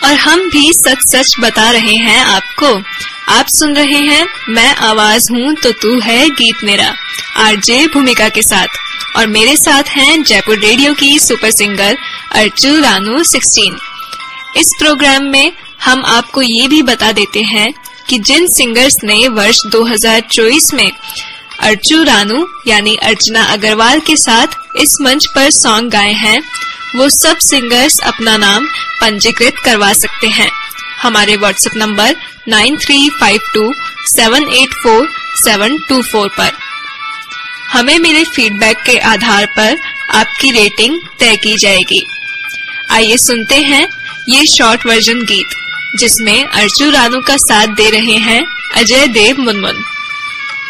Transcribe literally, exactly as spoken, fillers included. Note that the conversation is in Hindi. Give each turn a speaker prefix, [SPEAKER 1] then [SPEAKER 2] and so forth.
[SPEAKER 1] और हम भी सच सच बता रहे हैं आपको। आप सुन रहे हैं मैं आवाज हूँ तो तू है गीत मेरा, आरजे भूमिका के साथ। और मेरे साथ हैं जयपुर रेडियो की सुपर सिंगर अर्चू रानू सोलह। इस प्रोग्राम में हम आपको ये भी बता देते हैं कि जिन सिंगर्स ने वर्ष दो हज़ार चौबीस में अर्चू रानू यानी अर्चना अग्रवाल के साथ इस मंच पर सॉन्ग गाए हैं, वो सब सिंगर्स अपना नाम पंजीकृत करवा सकते हैं हमारे WhatsApp number nine three five to seven eight four seven to four पर। हमें मिले फीडबैक के आधार पर आपकी रेटिंग तय की जाएगी। आइए सुनते हैं ये शॉर्ट वर्जन गीत जिसमें अर्चू रानू का साथ दे रहे हैं अजय देव मुनमुन।